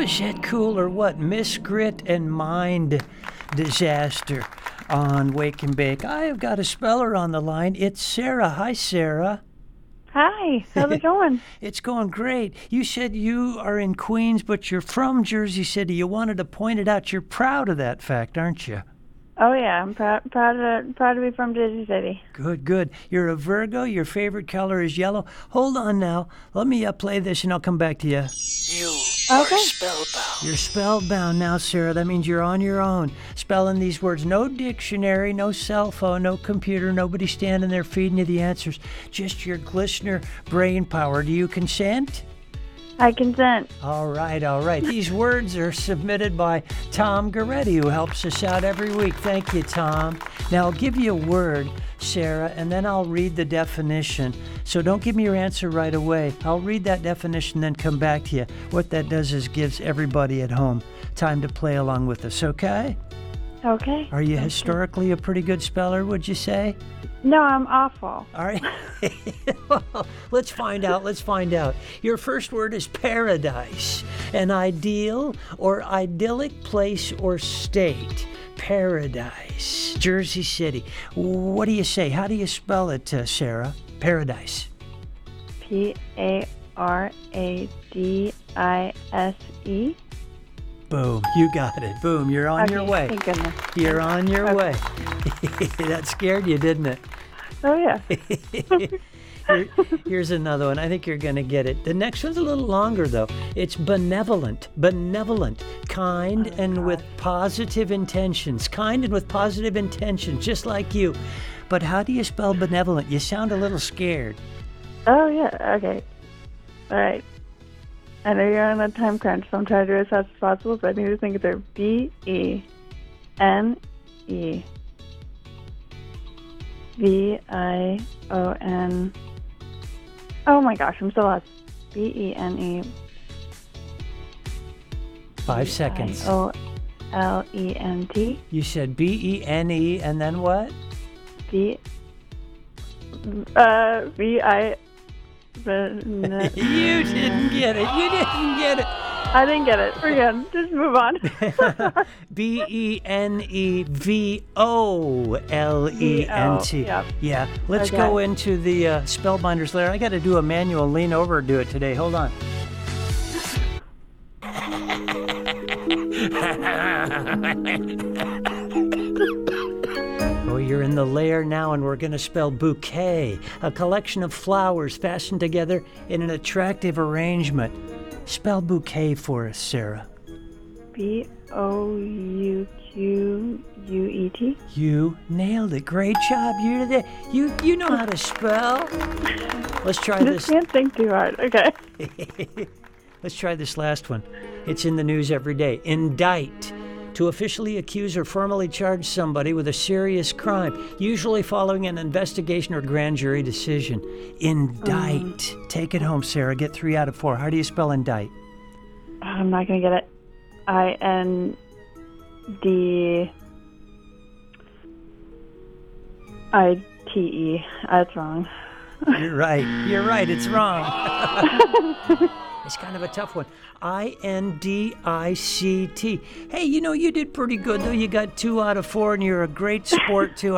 is that cool or what? Miss Grit and Mind Disaster on Wake and Bake. I have got a speller on the line. It's Sarah. Hi, Sarah. Hi, how's it going? It's going great. You said you are in Queens, but you're from Jersey City. You wanted to point it out. You're proud of that fact, aren't you? Oh yeah, I'm proud to be from Jersey City. Good, good. You're a Virgo. Your favorite color is yellow. Hold on now. Let me play this, and I'll come back to you. You are spellbound. You're spellbound now, Sarah. That means you're on your own. Spelling these words. No dictionary, no cell phone, no computer, nobody standing there feeding you the answers. Just your glistener brain power. Do you consent? I consent. All right, all right. These words are submitted by Tom Goretti, who helps us out every week. Thank you, Tom. Now, I'll give you a word, Sarah, and then I'll read the definition. So don't give me your answer right away. I'll read that definition, then come back to you. What that does is gives everybody at home time to play along with us, okay? Okay. Are you historically a pretty good speller, would you say? No, I'm awful. All right. Well, let's find out. Let's find out. Your first word is paradise, an ideal or idyllic place or state. Paradise, Jersey City. What do you say? How do you spell it, Sarah? Paradise. Paradise. Boom, you got it. Boom, you're on your way. Thank goodness. You're on your way. That scared you, didn't it? Oh yeah. Here's another one. I think you're going to get it. The next one's a little longer, though. It's benevolent. Benevolent. Kind and with positive intentions. Kind and with positive intentions, just like you. But how do you spell benevolent? You sound a little scared. Oh yeah. Okay. All right. I know you're on a time crunch, so I'm trying to do it as fast as possible, but I need to think of their BENEVION. Oh my gosh, I'm so lost. BENE. 5 seconds. OLENT. You said BENE and then what? VI. You didn't get it. You didn't get it. I didn't get it. Forget it. Just move on. BENEVOLENT. Yep. Yeah. Let's Okay. go into the Spellbinders layer. I got to do a manual lean over and do it today. Hold on. Oh, you're in the layer now, and we're going to spell bouquet, a collection of flowers fastened together in an attractive arrangement. Spell bouquet for us, Sarah. BOUQUET. You nailed it. Great job. You know how to spell. Let's try I this. just can't think too hard. Okay. Let's try this last one. It's in the news every day. Indict. To officially accuse or formally charge somebody with a serious crime, usually following an investigation or grand jury decision. Indict. Take it home, Sarah. Get 3 out of 4. How do you spell indict? I'm not going to get it. INDICT. That's wrong. You're right. You're right. It's wrong. It's kind of a tough one. INDICT. Hey, you did pretty good, though. You got 2 out of 4, and you're a great sport, too.